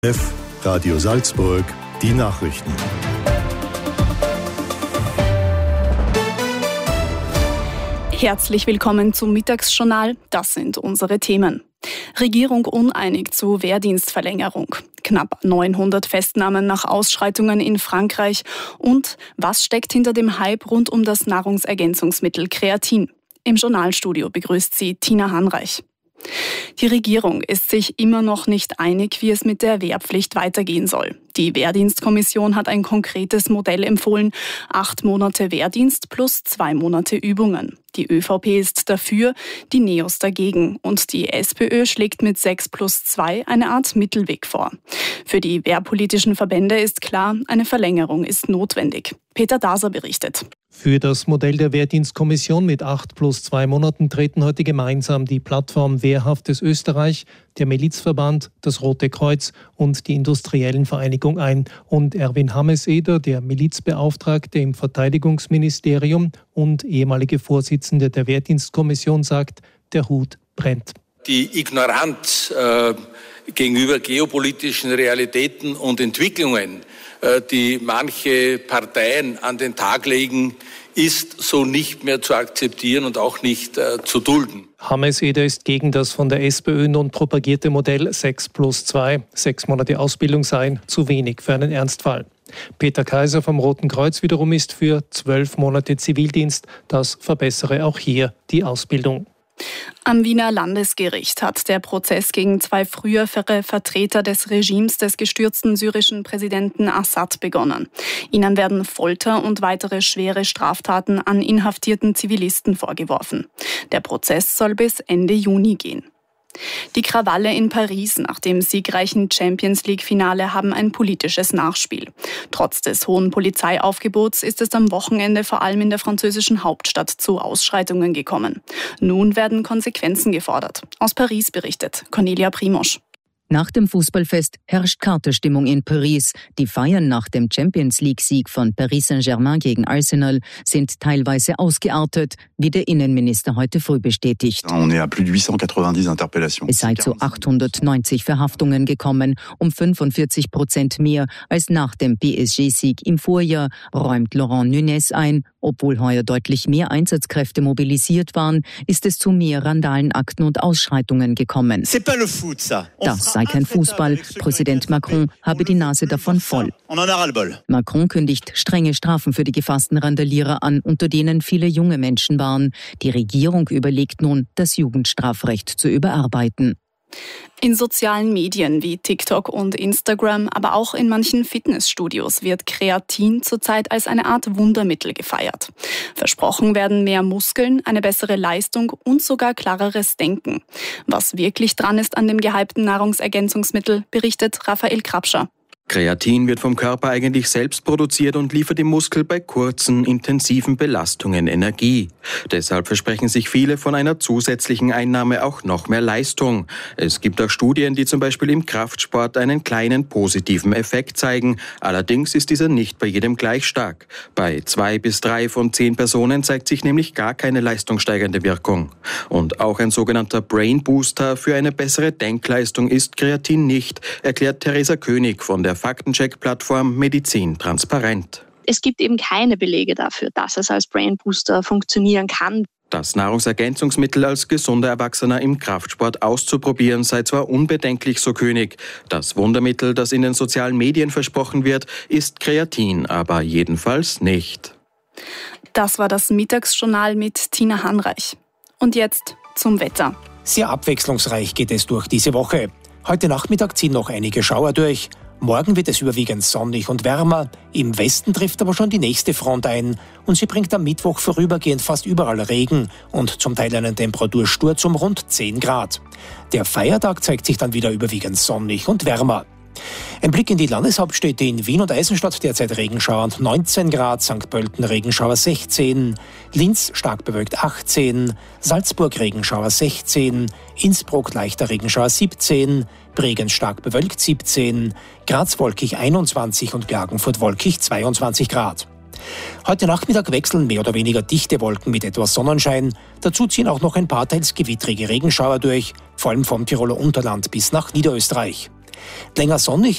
F Radio Salzburg, die Nachrichten. Herzlich willkommen zum Mittagsjournal. Das sind unsere Themen. Regierung uneinig zu Wehrdienstverlängerung. Knapp 900 Festnahmen nach Ausschreitungen in Frankreich. Und was steckt hinter dem Hype rund um das Nahrungsergänzungsmittel Kreatin? Im Journalstudio begrüßt sie Tina Hanreich. Die Regierung ist sich immer noch nicht einig, wie es mit der Wehrpflicht weitergehen soll. Die Wehrdienstkommission hat ein konkretes Modell empfohlen: 8 Monate Wehrdienst plus 2 Monate Übungen. Die ÖVP ist dafür, die NEOS dagegen und die SPÖ schlägt mit 6+2 eine Art Mittelweg vor. Für die wehrpolitischen Verbände ist klar, eine Verlängerung ist notwendig. Peter Daser berichtet. Für das Modell der Wehrdienstkommission mit 8+2 Monaten treten heute gemeinsam die Plattform Wehrhaftes Österreich, der Milizverband, das Rote Kreuz und die Industriellen Vereinigung ein. Und Erwin Hammes-Eder, der Milizbeauftragte im Verteidigungsministerium und ehemalige Vorsitzende der Wehrdienstkommission, sagt, der Hut brennt. Die Ignoranz gegenüber geopolitischen Realitäten und Entwicklungen, die manche Parteien an den Tag legen, ist so nicht mehr zu akzeptieren und auch nicht zu dulden. Hammes-Eder ist gegen das von der SPÖ nun propagierte Modell 6+2. 6 Monate Ausbildung seien zu wenig für einen Ernstfall. Peter Kaiser vom Roten Kreuz wiederum ist für 12 Monate Zivildienst. Das verbessere auch hier die Ausbildung. Am Wiener Landesgericht hat der Prozess gegen 2 frühere Vertreter des Regimes des gestürzten syrischen Präsidenten Assad begonnen. Ihnen werden Folter und weitere schwere Straftaten an inhaftierten Zivilisten vorgeworfen. Der Prozess soll bis Ende Juni gehen. Die Krawalle in Paris nach dem siegreichen Champions-League-Finale haben ein politisches Nachspiel. Trotz des hohen Polizeiaufgebots ist es am Wochenende vor allem in der französischen Hauptstadt zu Ausschreitungen gekommen. Nun werden Konsequenzen gefordert. Aus Paris berichtet Cornelia Primosch. Nach dem Fußballfest herrscht Katerstimmung in Paris. Die Feiern nach dem Champions-League-Sieg von Paris Saint-Germain gegen Arsenal sind teilweise ausgeartet, wie der Innenminister heute früh bestätigt. Es sei zu 890 Verhaftungen gekommen, um 45% mehr als nach dem PSG-Sieg im Vorjahr, räumt Laurent Nunez ein. Obwohl heuer deutlich mehr Einsatzkräfte mobilisiert waren, ist es zu mehr Randalenakten und Ausschreitungen gekommen. Das sei kein Fußball. Präsident Macron habe die Nase davon voll. Macron kündigt strenge Strafen für die gefassten Randalierer an, unter denen viele junge Menschen waren. Die Regierung überlegt nun, das Jugendstrafrecht zu überarbeiten. In sozialen Medien wie TikTok und Instagram, aber auch in manchen Fitnessstudios wird Kreatin zurzeit als eine Art Wundermittel gefeiert. Versprochen werden mehr Muskeln, eine bessere Leistung und sogar klareres Denken. Was wirklich dran ist an dem gehypten Nahrungsergänzungsmittel, berichtet Raphael Krapscher. Kreatin wird vom Körper eigentlich selbst produziert und liefert dem Muskel bei kurzen, intensiven Belastungen Energie. Deshalb versprechen sich viele von einer zusätzlichen Einnahme auch noch mehr Leistung. Es gibt auch Studien, die zum Beispiel im Kraftsport einen kleinen positiven Effekt zeigen. Allerdings ist dieser nicht bei jedem gleich stark. Bei 2 bis 3 von 10 Personen zeigt sich nämlich gar keine leistungssteigernde Wirkung. Und auch ein sogenannter Brain Booster für eine bessere Denkleistung ist Kreatin nicht, erklärt Theresa König von der Faktencheck-Plattform Medizin transparent. Es gibt eben keine Belege dafür, dass es als Brain Booster funktionieren kann. Das Nahrungsergänzungsmittel als gesunder Erwachsener im Kraftsport auszuprobieren sei zwar unbedenklich, so König. Das Wundermittel, das in den sozialen Medien versprochen wird, ist Kreatin, aber jedenfalls nicht. Das war das Mittagsjournal mit Tina Hanreich. Und jetzt zum Wetter. Sehr abwechslungsreich geht es durch diese Woche. Heute Nachmittag ziehen noch einige Schauer durch. Morgen wird es überwiegend sonnig und wärmer. Im Westen trifft aber schon die nächste Front ein und sie bringt am Mittwoch vorübergehend fast überall Regen und zum Teil einen Temperatursturz um rund 10 Grad. Der Feiertag zeigt sich dann wieder überwiegend sonnig und wärmer. Ein Blick in die Landeshauptstädte: in Wien und Eisenstadt derzeit Regenschauer und 19 Grad, St. Pölten Regenschauer 16, Linz stark bewölkt 18, Salzburg Regenschauer 16, Innsbruck leichter Regenschauer 17, Bregenz stark bewölkt 17, Graz wolkig 21 und Klagenfurt wolkig 22 Grad. Heute Nachmittag wechseln mehr oder weniger dichte Wolken mit etwas Sonnenschein. Dazu ziehen auch noch ein paar teils gewittrige Regenschauer durch, vor allem vom Tiroler Unterland bis nach Niederösterreich. Länger sonnig